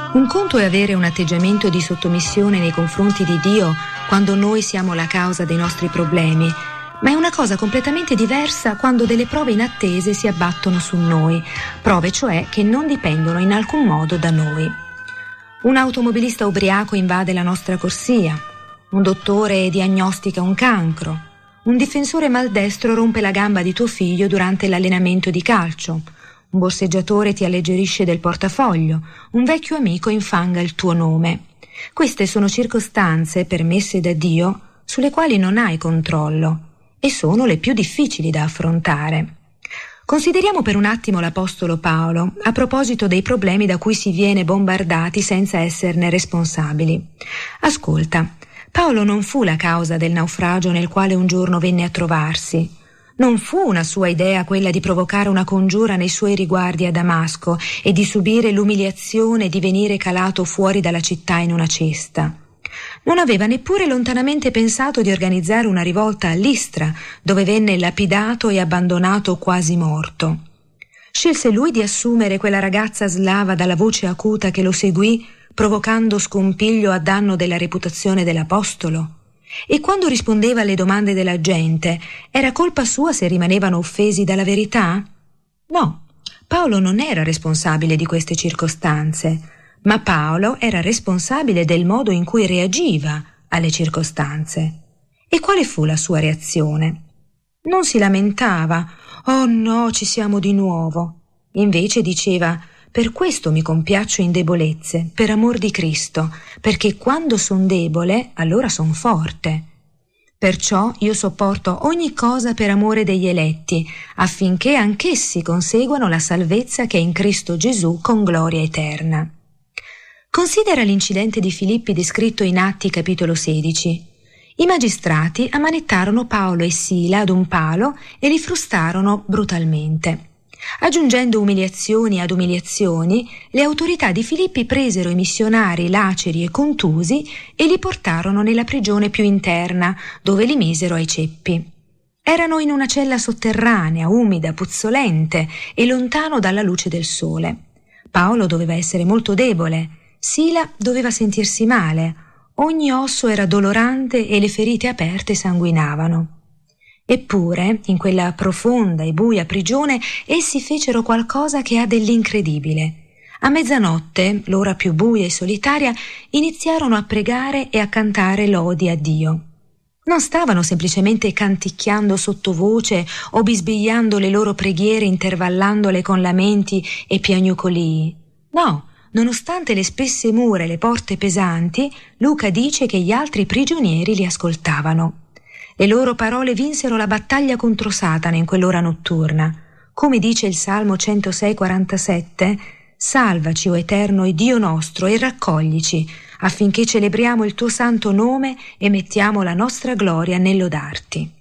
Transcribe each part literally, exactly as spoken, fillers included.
Un conto è avere un atteggiamento di sottomissione nei confronti di Dio quando noi siamo la causa dei nostri problemi, ma è una cosa completamente diversa quando delle prove inattese si abbattono su noi, prove cioè che non dipendono in alcun modo da noi. Un automobilista ubriaco invade la nostra corsia, un dottore diagnostica un cancro, un difensore maldestro rompe la gamba di tuo figlio durante l'allenamento di calcio, un borseggiatore ti alleggerisce del portafoglio, un vecchio amico infanga il tuo nome. Queste sono circostanze permesse da Dio sulle quali non hai controllo e sono le più difficili da affrontare. Consideriamo per un attimo l'Apostolo Paolo a proposito dei problemi da cui si viene bombardati senza esserne responsabili. Ascolta, Paolo non fu la causa del naufragio nel quale un giorno venne a trovarsi. Non fu una sua idea quella di provocare una congiura nei suoi riguardi a Damasco e di subire l'umiliazione di venire calato fuori dalla città in una cesta. Non aveva neppure lontanamente pensato di organizzare una rivolta a Listra, dove venne lapidato e abbandonato quasi morto. Scelse lui di assumere quella ragazza slava dalla voce acuta che lo seguì, provocando scompiglio a danno della reputazione dell'apostolo? E quando rispondeva alle domande della gente, era colpa sua se rimanevano offesi dalla verità? No, Paolo non era responsabile di queste circostanze, ma Paolo era responsabile del modo in cui reagiva alle circostanze. E quale fu la sua reazione? Non si lamentava, «Oh no, ci siamo di nuovo». Invece diceva, «Per questo mi compiaccio in debolezze, per amor di Cristo, perché quando son debole, allora son forte. Perciò io sopporto ogni cosa per amore degli eletti, affinché anch'essi conseguano la salvezza che è in Cristo Gesù con gloria eterna». Considera l'incidente di Filippi descritto in Atti capitolo sedici. I magistrati ammanettarono Paolo e Sila ad un palo e li frustarono brutalmente. Aggiungendo umiliazioni ad umiliazioni, le autorità di Filippi presero i missionari laceri e contusi e li portarono nella prigione più interna, dove li misero ai ceppi. Erano in una cella sotterranea, umida, puzzolente e lontano dalla luce del sole. Paolo doveva essere molto debole, Sila doveva sentirsi male, ogni osso era dolorante e le ferite aperte sanguinavano. Eppure, in quella profonda e buia prigione, essi fecero qualcosa che ha dell'incredibile. A mezzanotte, l'ora più buia e solitaria, iniziarono a pregare e a cantare lodi a Dio. Non stavano semplicemente canticchiando sottovoce o bisbigliando le loro preghiere intervallandole con lamenti e piagnucolii. No, nonostante le spesse mura e le porte pesanti, Luca dice che gli altri prigionieri li ascoltavano. Le loro parole vinsero la battaglia contro Satana in quell'ora notturna. Come dice il Salmo centosei quarantasette, «Salvaci, o Eterno e Dio nostro, e raccoglici, affinché celebriamo il tuo santo nome e mettiamo la nostra gloria nel lodarti».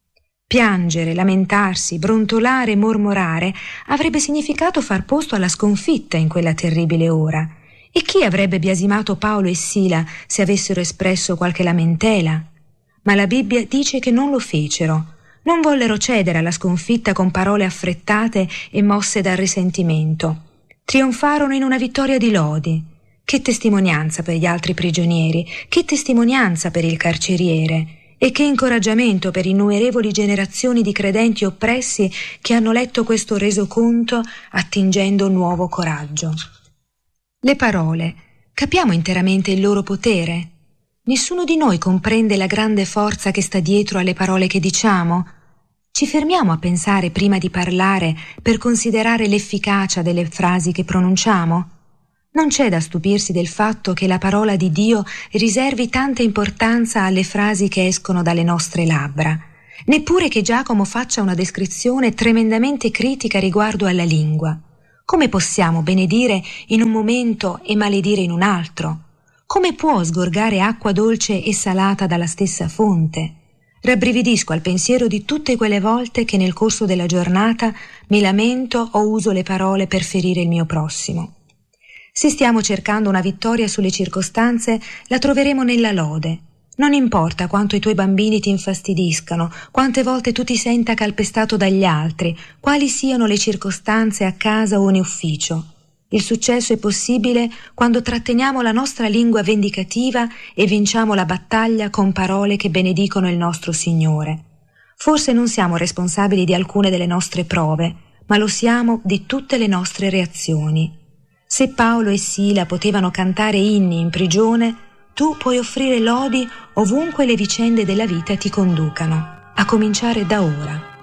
Piangere, lamentarsi, brontolare e mormorare avrebbe significato far posto alla sconfitta in quella terribile ora. E chi avrebbe biasimato Paolo e Sila se avessero espresso qualche lamentela? Ma la Bibbia dice che non lo fecero. Non vollero cedere alla sconfitta con parole affrettate e mosse dal risentimento. Trionfarono in una vittoria di lodi. Che testimonianza per gli altri prigionieri, che testimonianza per il carceriere e che incoraggiamento per innumerevoli generazioni di credenti oppressi che hanno letto questo resoconto attingendo nuovo coraggio. Le parole, capiamo interamente il loro potere? Nessuno di noi comprende la grande forza che sta dietro alle parole che diciamo? Ci fermiamo a pensare prima di parlare per considerare l'efficacia delle frasi che pronunciamo? Non c'è da stupirsi del fatto che la parola di Dio riservi tanta importanza alle frasi che escono dalle nostre labbra, neppure che Giacomo faccia una descrizione tremendamente critica riguardo alla lingua. Come possiamo benedire in un momento e maledire in un altro? Come può sgorgare acqua dolce e salata dalla stessa fonte? Rabbrividisco al pensiero di tutte quelle volte che nel corso della giornata mi lamento o uso le parole per ferire il mio prossimo. Se stiamo cercando una vittoria sulle circostanze, la troveremo nella lode. Non importa quanto i tuoi bambini ti infastidiscano, quante volte tu ti senta calpestato dagli altri, quali siano le circostanze a casa o in ufficio. Il successo è possibile quando tratteniamo la nostra lingua vendicativa e vinciamo la battaglia con parole che benedicono il nostro Signore. Forse non siamo responsabili di alcune delle nostre prove, ma lo siamo di tutte le nostre reazioni. Se Paolo e Sila potevano cantare inni in prigione, tu puoi offrire lodi ovunque le vicende della vita ti conducano, a cominciare da ora.